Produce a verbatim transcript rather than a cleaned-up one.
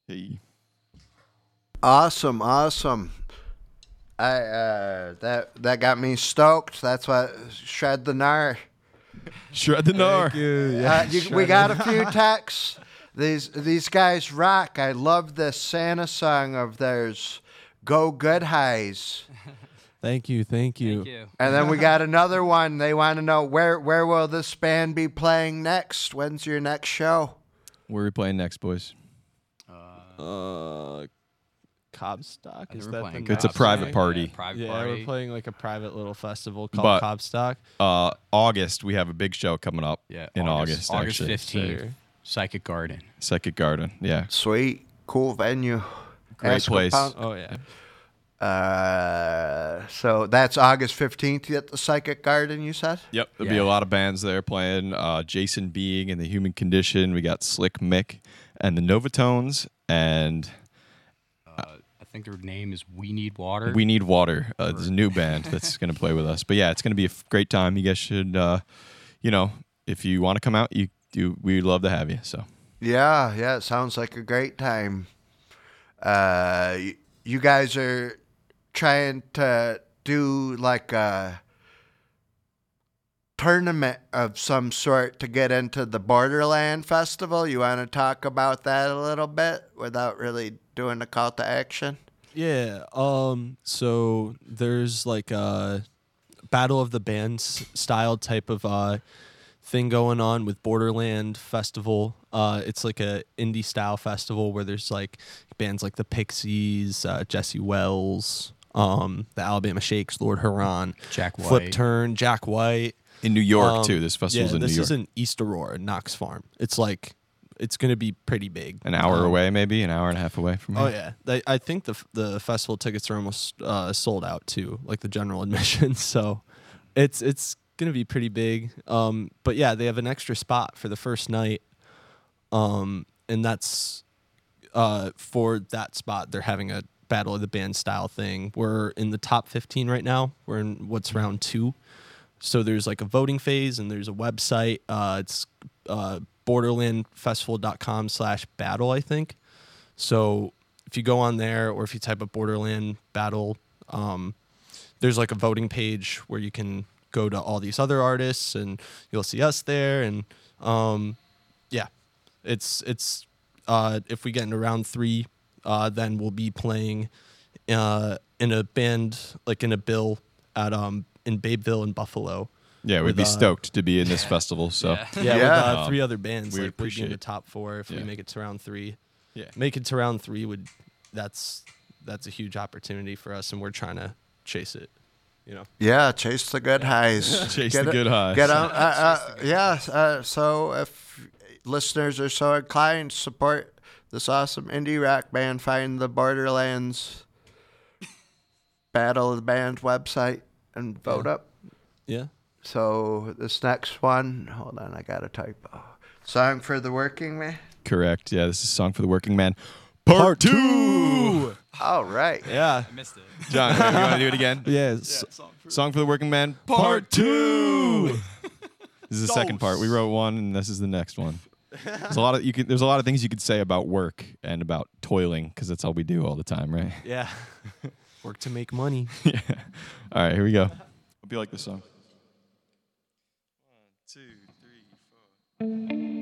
Hey. Awesome, awesome. I uh, that that got me stoked. That's what shred the gnar. Shred the gnar. Thank you. Uh, you, we got a few texts. These these guys rock. I love this Santa song of theirs, "Go Good Highs." Thank you. Thank you. Thank you. And then we got another one. They want to know where where will this band be playing next? When's your next show? Where are we playing next, boys? Uh, Cobstock? I think Is we're that playing the It's a name? Cobstock. private Yeah, party. private Yeah, party. we're playing like a private little festival called But- Cobstock. Uh, August, we have a big show coming up. Yeah, in August, August actually. fifteenth, Psychic Garden. Psychic Garden. Yeah. Sweet, cool venue. Great Esca place. Punk. Oh yeah. Uh, so that's August fifteenth at the Psychic Garden, you said? Yep. There'll be Yeah. a lot of bands there playing. Uh, Jason Being and the Human Condition. We got Slick Mick and the Novatones. And Uh, I think their name is We Need Water. We Need Water. Uh, there's a new band that's going to play with us. But yeah, it's going to be a f- great time. You guys should, uh, you know, if you want to come out, you do. We'd love to have you. So Yeah, yeah, it sounds like a great time. Uh, y- you guys are trying to do like a tournament of some sort to get into the Borderland Festival. You want to talk about that a little bit without really doing a call to action? Yeah. Um. So there's like a battle of the bands style type of uh thing going on with Borderland Festival. Uh, it's like a indie style festival where there's like bands like the Pixies, uh, Jesse Wells, um, the Alabama Shakes, Lord Huron, Jack White. Flip Turn, Jack White. in New York Um, too. This festival's yeah, in New this York. is in East Aurora, Knox Farm. It's like it's gonna be pretty big. An hour Um, away, maybe an hour and a half away from here. Oh yeah, they, I think the the festival tickets are almost uh, sold out too, like the general admission. So it's it's gonna be pretty big. Um, but yeah, they have an extra spot for the first night, um, and that's uh, for that spot. They're having a battle of the band style thing. We're in the top fifteen right now. We're in what's round two. So there's like a voting phase and there's a website. Uh, it's uh, borderlandfestival.com slash battle, I think. So if you go on there or if you type up Borderland Battle, um, there's like a voting page where you can go to all these other artists and you'll see us there. And um, yeah, it's it's uh, if we get into round three, uh, then we'll be playing uh, in a band, like in a bill at um, in Babeville and Buffalo. Yeah, we'd with, be uh, stoked to be in this festival. So Yeah. Yeah, Yeah. with uh, Um, three other bands. we like we'd be in appreciate the it. top four if we Yeah. make it to round three. yeah, Make it to round three would that's that's a huge opportunity for us, and we're trying to chase it. You know. Yeah, chase the good highs. Chase Get the it- good highs. Get on. Uh, uh, yeah. Uh, so if listeners are so inclined, support this awesome indie rock band. Find the Borderlands Battle of the Bands website and vote Yeah. up. Yeah. So this next one, hold on, I got a typo. Song for the Working Man. correct. Yeah, this is Song for the Working Man, part two. All right. Yeah. I missed it. John, you want to do it again? Yeah. s- Song for the Working Man, part two. This is the second part. We wrote one, and this is the next one. There's a lot of you could. There's a lot of things you could say about work and about toiling because that's all we do all the time, right? Yeah. Work to make money. Yeah. All right, here we go. Hope you like this song. One, two, three, four.